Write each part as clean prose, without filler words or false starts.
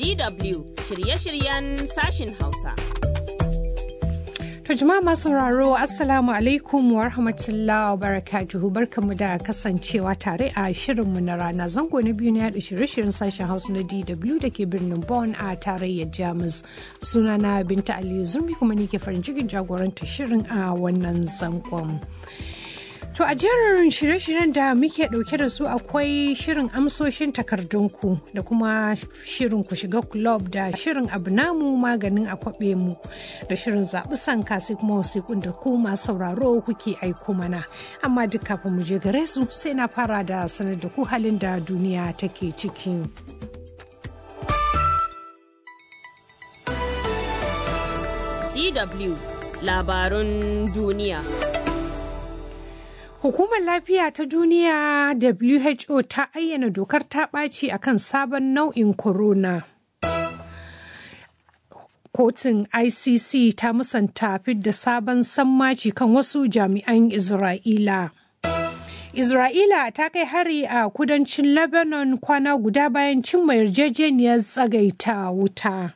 DW shirye-shiryen sashin Hausa. To jama'a masu sauraro Assalamu alaikum wa rahmatullahi wa barakatuhu, barkanmu da kasancewa tare a shirinmu na rana zango na biyu na yaɗa shirye-shiryen sashen Hausa na DW da ke birnin Bonn a tarayyar Jamus. Sunana Binta Aliyu Zurmi kuma ni ke farin cikin jagorantar shirin a wannan zangon. To a jerin shirye-shiryen da muke ɗauke da su akwai shirin amsoshin takardunku da kuma shirin ku shiga club da shirin abu namu maganin akwabe mu da shirin zaɓi sanka sai kuma wasiƙun da ku masu sauraro kuke aiko mana. Amma duk kafin mu je gare su sai na fara da sanar da ku halin da duniya take ciki. DW labarun duniya. Hukumar Lafiya ta Duniya WHO ta ayyana dokar ta ɓaci akan sabon nau'in corona. Kotun ICC ta musanta fidda sabon sammaci kan wasu jami'an Isra'ila. Isra'ila ta kai hari a kudancin Lebanon kwana guda bayan cimma yarjejeniyar tsagaita wuta.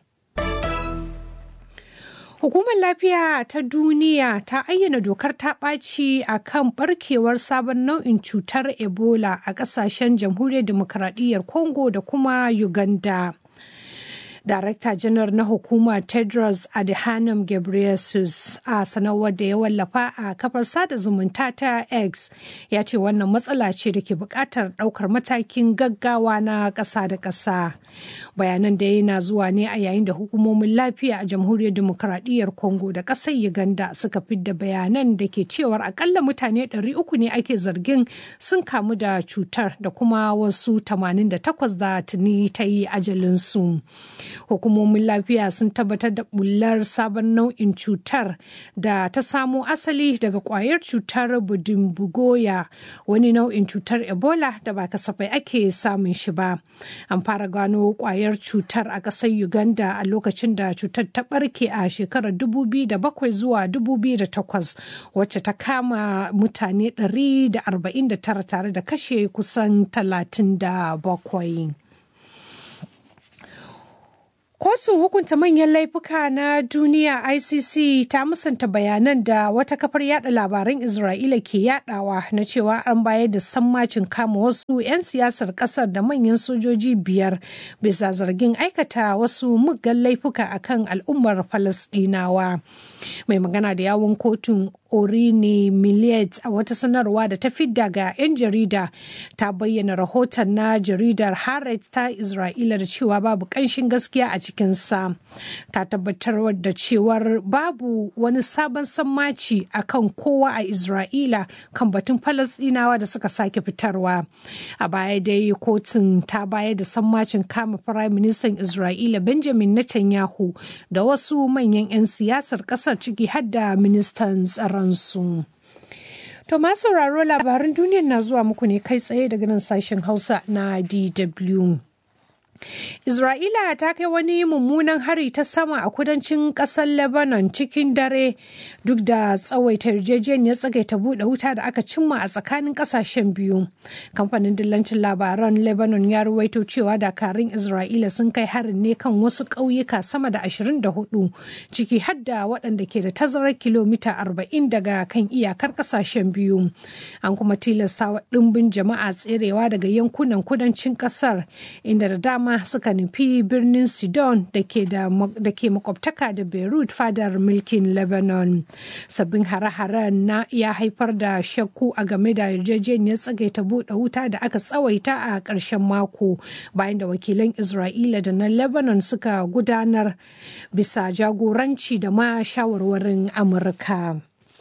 Hukumar Lafiya ta Duniya ta ayyana dokar ta ɓaci a kan ɓarkewar sabon nau'in cutar Ebola a ƙasashen Jamhuriyar Dimokuraɗiyyar Congo da kuma Uganda. Darakta janar na hukumar Tedros Adhanom Ghebreyesus a sanarwar da ya wallafa a kafar sada zumunta ta X ya ce wannan matsala ce da ke buƙatar ɗaukar matakin gaggawa na ƙasa da ƙasa. Bayanan da yana zuwa ne a yayin da hukumomin lafiya a Jamhuriyar Dimokuraɗiyyar Congo da ƙasar Uganda suka fidda bayanan da ke cewar akalla mutane 300 ne ake zargin sun kamu da cutar da kuma wasu 88 da tuni ta yi ajalinsu. Hukumomin lafiya sun tabbatar da bullar sabon nau'in cutar da ta samo asali daga kwayar cutar budimbugoya, wani nau'in cutar Ebola da ba kasafai ake samun shi ba. An fara gano kwayar cutar a ƙasar Uganda a lokacin da cutar ta ɓarke a shekarar 2007 zuwa 2008 wacce ta kama mutane 149 tare da kashe kusan 37. Kotun hukunta manyan laifuka na duniya ICC ta musanta bayanan da wata kafar yada labaran Isra'ila ke yadawa na cewa an bayar da sammacin kama wasu 'yan siyasar kasar da manyan sojoji 5 bisa zargin aikata wasu muggan laifuka akan al'ummar Falasɗinawa. Mai magana da yawun kotun Orini Millet a wata sanarwa da ta fidda ga 'yan jarida ta bayyana rahoton na jaridar Haaretz ta Isra'ila da cewa babu ƙanshin gaskiya a cikinsa. Ta tabbatar da cewar babu wani sabon sammaci a kan kowa a Isra'ila kan batun Falasɗinawa da suka sake fitarwa. A baya dai kotun ta bayar da sammacin kama Firayim Ministan Isra'ila Benjamin Netanyahu da wasu manyan 'yan siyasar ƙasar ciki har da ministan tsaron su. To masu sauraro labaran duniyar na zuwa muku ne kai tsaye daga nan sashen Hausa na DW. Isra'ila ta kai wani mummunan hari ta sama a kudancin ƙasar Lebanon cikin dare duk da tsawaita yarjejeniyar tsagaita buɗe wuta da aka cimma a tsakanin ƙasashen biyu. Kamfanin dillancin labaran Lebanon ya ruwaito cewa dakarun Isra'ila sun kai harin ne kan wasu ƙauyuka sama da 24 ciki har da waɗanda ke da tazarar kilomita 40 daga kan iyakar ƙasashen biyu. An kuma tilasta wa ɗimbin jama'a tserewa daga yankunan kudancin ƙasar inda da dama suka nufi birnin Sidon da ke makwabtaka da Beirut fadar mulkin Lebanon. Sabbin hare-haren na ya haifar da shakku a game da yarjejeniyar tsagaita buɗe wuta da aka tsawaita a ƙarshen mako bayan da wakilan Isra'ila da na Lebanon suka gudanar bisa jagoranci da ma shawarwarin Amurka.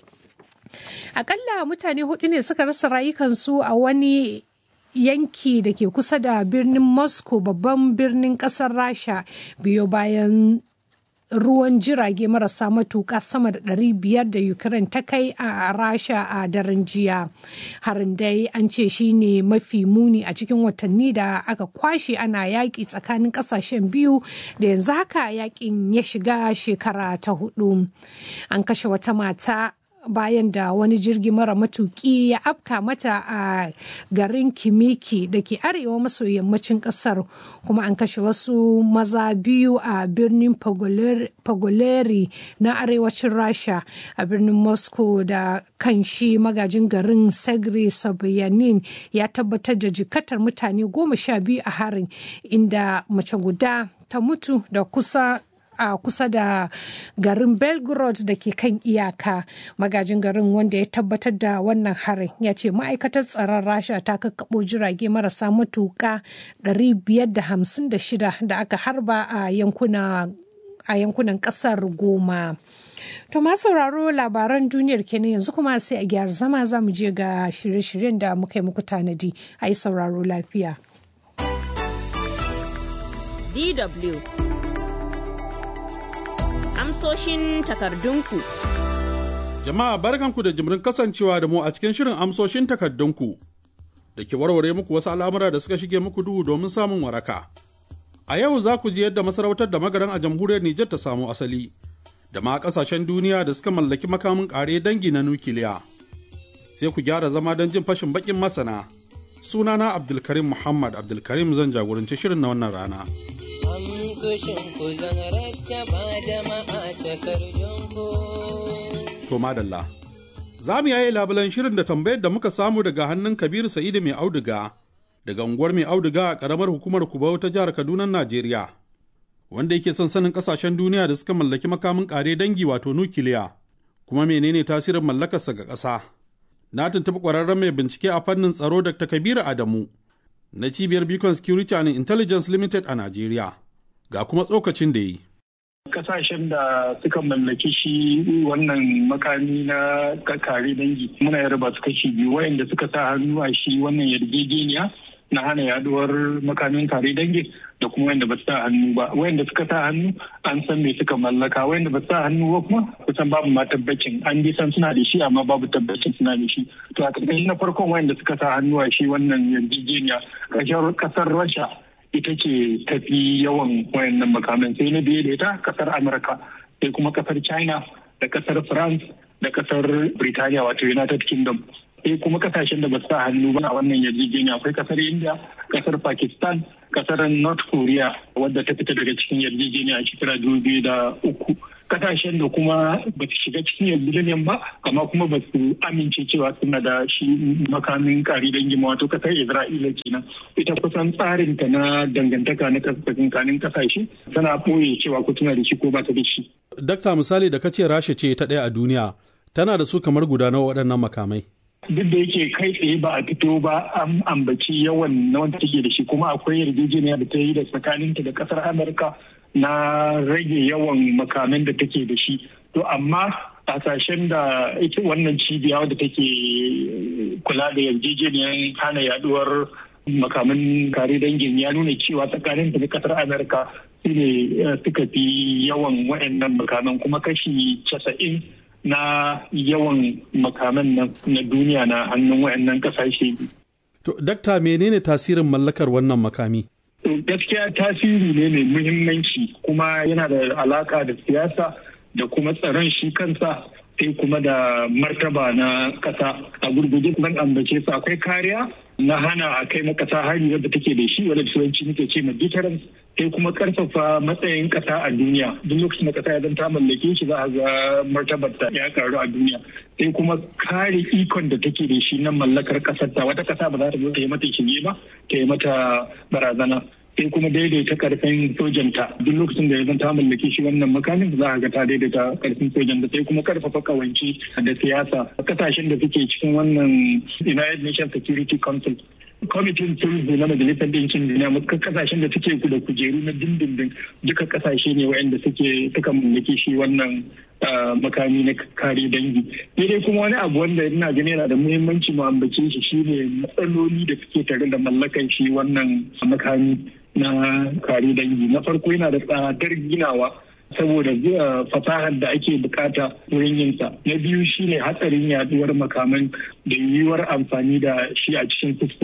Akalla mutane 4 ne suka rasa rayukansu a wani yanki da ke kusa da birnin Moscow babban birnin kasar Rasha biyo bayan ruwan jirage marasa matuƙa sama da 500 da Ukraine ta kai a Rasha a daren jiya. Harin dai an ce shi ne mafi muni a cikin watanni da aka kwashe ana yaƙi tsakanin ƙasashen biyu da yanzu haka yaƙin ya shiga shekara ta 4. An kashe wata mata bayan da wani jirgi mara matuki ya afka mata a garin Kimiki da ke arewa maso yammacin kasar, kuma an kashe wasu maza biyu a birnin Pogoleri na arewacin Rasha. A birnin Moscow da kanshi magajin garin Sergei Sobyanin ya tabbatar da jikatar mutane 12 a harin, inda mace guda ta mutu da kusa da garin Belgorod da ke kan iyaka. Magajin garin, wanda ya tabbatar da wannan harin, ya ce ma'aikatar tsaron Rasha ta kakkaɓo jirage marasa matuƙa 556 da aka harba a yankunan ƙasar 10. To ma sauraro labaran duniyar kenan, yanzu kuma sai a gyara zama za mu je ga shirye-shiryen da muka yi muku tanadi. A yi sauraro lafiya. DW Amsoshin takardunku. Jama'a barkanku da jimirin kasancewa da mu a cikin shirin amsoshin takardunku da ke warware muku wasu al'amura da suka shige muku duhu domin samun waraka. A yau za ku ji yadda masarautar da magaran a jamhuriyar Nijar ta samu asali, da ma ƙasashen duniya da suka mallaki makamin ƙare dangi na nukiliya. Sai ku gyara zama don jin fashin baƙin masana. Sunana Abdulkarim Muhammad Abdulkarim, zan jagoranci shirin na wannan rana. To madalla, za mu yaye labulan shirin da tambayar da muka samu daga hannun Kabiru Sa'idu mai auduga daga unguwar mai auduga a ƙaramar hukumar Kubau ta jihar Kaduna, Najeriya, wanda yake son sanin ƙasashen duniya da suka mallaki makamin ƙare dangi wato nukiliya, kuma menene tasirin mallakarsa ga ƙasa. Na tuntuɓi ƙwararren mai bincike a fannin tsaro Dr. Kabiru Adamu na cibiyar Beacon Security and Intelligence Limited a Najeriya. Ga kuma tsokacin da yi. Kasashen da suka mallaki shi wannan makami na kare dangi muna raba su kashi biyu, wayanda suka sa hannu a shi wannan yarjejeniya na hana yaduwar makamin kare dangi da kuma wayanda ba su sa hannu ba. Wayanda suka sa hannu an san me suka mallaka, wayanda ba su sa hannu ba kuma kusan babu ma tabbacin, an bi san suna da shi amma babu tabbacin suna da shi. To a ƙarƙashin na farkon wayanda suka sa hannu a shi wannan yarjejeniya ƙasar Rasha ita ce tafi yawan wayannan makaman, sai na biye da ita kasar Amurka, sai kuma kasar China da kasar France da kasar Britaniya wato United Kingdom, sai kuma kasashen da ba su sa hannu ba a wannan yarjejeniya akwai kasar India, kasar Pakistan, kasar North Korea wadda ta fita daga cikin yarjejeniya a shekara 2003. Kasashen da kuma ba su shiga cikin yarjejeniyar ba amma kuma ba su amince cewa suna da shi makamin kare dangi wato kasar Isra'ila kenan. Ita kusan tsarinta na dangantaka na tsakanin kasashe tana ɓoye cewa ko tana da shi ko ba ta da shi. Dakta, misali da kace Rasha ce ta ɗaya a duniya, tana da su kamar guda nawa waɗannan makamai? Duk da yake kai tsaye ba a fito ba an ambaci yawan na wanda take da shi, kuma akwai yarjejeniya da ta yi da tsakaninta da kasar Amurka na rage yawan makaman da take da shi. To amma hasashen da ita wannan cibiya wadda take kula da yarjejeniyar hana yaduwar makaman kare dangin ya nuna cewa tsakanin da kasar Amurka su ne suka fi yawan waɗannan makaman, kuma kashi 90 na yawan makaman na duniya na hannun waɗannan kasashe. To, Dakta, menene tasirin mallakar wannan makami? Gaskiya tasiri ne mai muhimmanci, kuma yana da alaka da siyasa da kuma tsaron shi kansa, sai kuma da martaba na kasa. A gurguje ban ambace su akwai kariya na hana a kai na kasa hari wadda take da shi wadda turanci muke ce ma deterrence, sai kuma karfafa matsayin kasa a duniya. Duk lokacin da kasa ya zan ta mallake shi za a ga martabar ta ya karu a duniya. Sai kuma kare ikon da take da shi na mallakar kasar ta, wata kasa ba za ta zo ta yi mata shige ba, ta yi mata barazana. Sai kuma daidaita karfin sojanta, duk lokacin da ya zan ta mallake shi wannan makamin za a ga ta daidaita karfin sojanta. Sai kuma karfafa kawance da siyasa. Kasashen da suke cikin wannan United Nations Security Council, kwamitin sulhu na majalisar ɗinkin duniya, muka kasashen da suke da kujeru na dindindin duka kasashe ne waɗanda suka mallake shi wannan makami na kare dangi. Dai kuma wani abu wanda ina gani yana da muhimmanci mu ambace shi shine matsaloli da suke tare da mallakan shi wannan makami na kare dangi. Na farko yana da tsadar ginawa saboda fasahar da ake bukata wurin yinsa. Na biyu shine hatsarin yaduwar makaman da yiwuwar amfani da shi a cikin kuskure.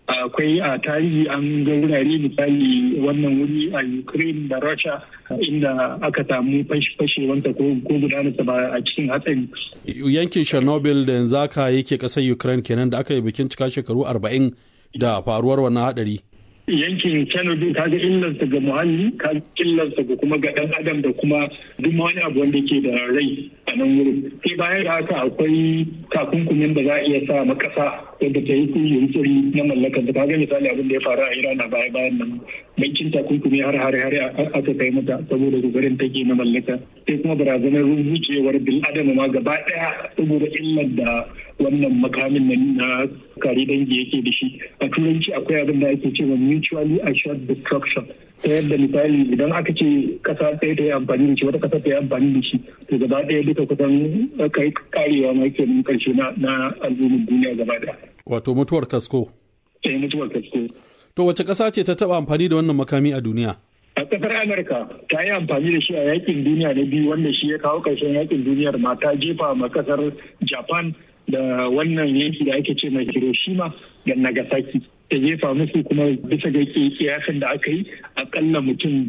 akwai a tarihi an ga wurare misali wannan wuri a Ukraine da Russia inda aka samu fashewanta ko gudanarsa ba a cikin hatsari. Yankin Chernobyl da yanzu aka yake ƙasar Ukraine kenan da aka yi bikin cika shekaru 40 da faruwar wannan hadari. Yankin Chernobyl ka ga illarsa ga muhalli, ka illarsa ga kuma ga ɗan adam da kuma duk wani abu wanda ke da rai a nan wurin. Sai bayan da haka akwai takunkumin da za a iya sa makasa yadda ta yi yunkuri na mallakar da ka ga misali abin da ya faru a Iran a bayan nan. Bankin takunkumi har aka kai mata saboda kokarin take na mallaka. Sai kuma barazanar rubucewar bil adama ma gaba ɗaya saboda illar da wannan makamin nan na kare dangi yake da shi. A turanci akwai abin da ake cewa mutually assured destruction, ta yadda misali idan aka ce kasa ɗaya ta yi amfani da shi wata kasa ta yi amfani da shi to gaba ɗaya duka kusan kai karewa ma ke mun karshe na al'ummar duniya gaba ɗaya. Wato mutuwar kasko. Mutuwar kasko. To wace ƙasa ce ta taɓa amfani da wannan makami a duniya? A ƙasar Amurka ta yi amfani da shi a yakin duniya na biyu wanda shi ya kawo ƙarshen yakin duniyar ma ta jefa ma ƙasar Japan da wannan yanki da ake ce mai Hiroshima da Nagasaki. Ta jefa musu kuma bisa ga kiyasin da aka yi akalla mutum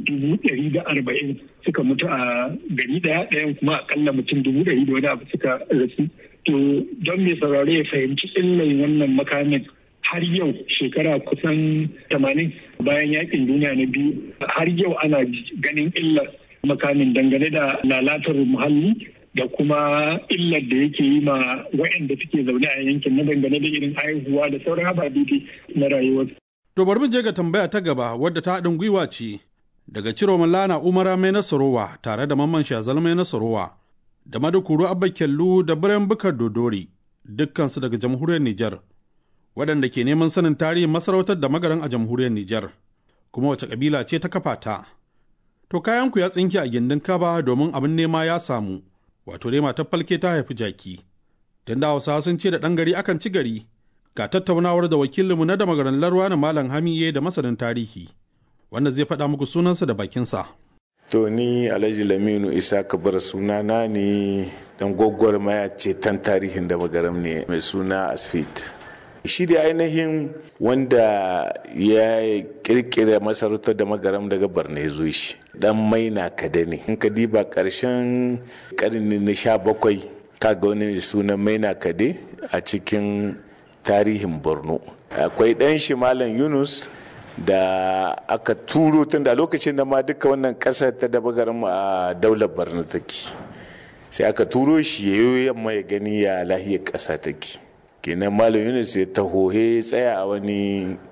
140 suka mutu a gari ɗayan kuma akalla mutum 100 da wani abu suka rasu. To don mai saurare ya fahimci illan wannan makamin har yau shekara kusan 80 bayan yakin duniya na biyu har yau ana ganin illar makamin dangane da lalatar muhalli da kuma illar da yake yi ma waɗanda suke zaune a yankin na dangane da irin haihuwa da sauran ababe na rayuwar. To bari mu je ga tambaya ta gaba wadda ta haɗin gwiwa ce daga Ciro Mallana Umara Mai Nasarowa tare da Mamman Shazal Mai Nasarowa da Madukuru Abba Kyallu da Biren Bukar Dodori dukkansu daga jamhuriyar Nijar waɗanda ke neman sanin tarihin masarautar da Magaran a jamhuriyar Nijar kuma wace kabila ce ta kafa ta. To kayanku ya tsinke a gindin kaba domin abin nema ya samu. Wato dai matar falke ta haifi jaki. Tun da Hausawa sun ce da ɗan gari akan ci gari, ga tattaunawar da wakilinmu na da magaran Larwa na Malam Hamiye da masanin tarihi, wanda zai faɗa muku sunansa da bakinsa. To ni Alhaji Laminu Isa Kabar sunana ne dan gwagwarmaya ceton tarihin da magaram ne mai suna Asfit. Shi da ainihin wanda ya kirkira masarautar da magaram daga Borno ya zo shi dan Maina Kade ne. In ka diba karshen karni na 17 kaga wani sunan Maina Kade a cikin tarihin Borno. Akwai dan shi Malam Yunus da aka turo tun da lokacin da ma duka wannan kasar ta da magaram a daular Borno take. Sai aka turo shi yayo yamma ya gani ya lahiyar kasa take. Kenan Malam Yunus ya taho ya tsaya a wani